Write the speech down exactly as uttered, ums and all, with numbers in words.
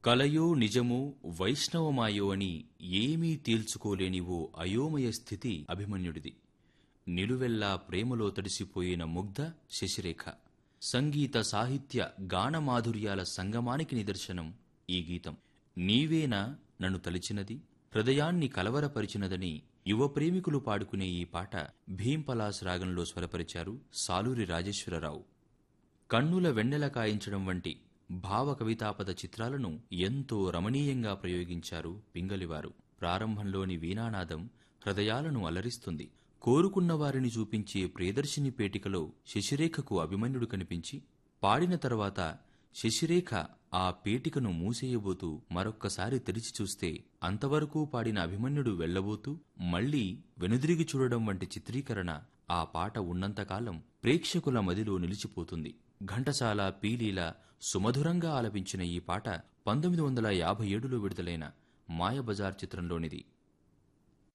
కలయో నిజమో వైష్ణవమాయో అని ఏమీ తేల్చుకోలేని ఓ అయోమయ స్థితి అభిమన్యుడిది. నిలువెల్లా ప్రేమలో తడిసిపోయిన ముగ్ధ శశిరేఖ. సంగీత సాహిత్య గానమాధుర్యాల సంగమానికి నిదర్శనం ఈ గీతం. నీవేనా నన్ను తలిచినది, హృదయాన్ని కలవరపరిచినదని యువ ప్రేమికులు పాడుకునే ఈ పాట భీంపలాస్ రాగంలో స్వరపరిచారు సాలూరి రాజేశ్వరరావు. కన్నుల వెన్నెల కాయించడం వంటి భావ కవితాపద చిత్రాలను ఎంతో రమణీయంగా ప్రయోగించారు పింగళివారు. ప్రారంభంలోని వీణానాదం హృదయాలను అలరిస్తుంది. కోరుకున్న వారిని చూపించే ప్రియదర్శిని పేటికలో శశిరేఖకు అభిమన్యుడు కనిపించి, పాడిన తర్వాత శశిరేఖ ఆ పేటికను మూసేయబోతూ మరొక్కసారి తెరిచి చూస్తే అంతవరకు పాడిన అభిమన్యుడు వెళ్లబోతూ మళ్లీ వెనుదిరిగి చూడడం వంటి చిత్రీకరణ ఆ పాట ఉన్నంతకాలం ప్రేక్షకుల మదిలో నిలిచిపోతుంది. ఘంటసాల, పీలీల సుమధురంగా ఆలపించిన ఈ పాట పంతొమ్మిది వందల యాభై ఏడులో విడుదలైన మాయబజార్ చిత్రంలోనిది.